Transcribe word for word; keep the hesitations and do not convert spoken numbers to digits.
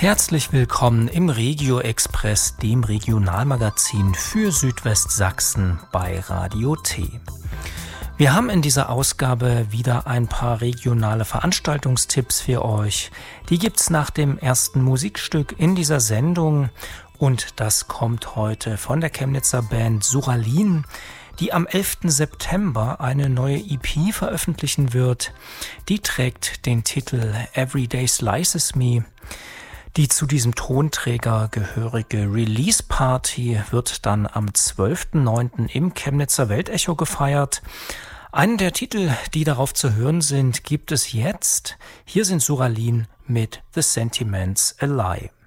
Herzlich willkommen im Regio Express, dem Regionalmagazin für Südwestsachsen bei Radio T. Wir haben in dieser Ausgabe wieder ein paar regionale Veranstaltungstipps für euch. Die gibt's nach dem ersten Musikstück in dieser Sendung und das kommt heute von der Chemnitzer Band Suralin, die am elften September eine neue E P veröffentlichen wird. Die trägt den Titel Everyday Slices Me. Die zu diesem Tonträger gehörige Release-Party wird dann am zwölften neunten im Chemnitzer Weltecho gefeiert. Einen der Titel, die darauf zu hören sind, gibt es jetzt. Hier sind Suralin mit The Sentiments A Lie.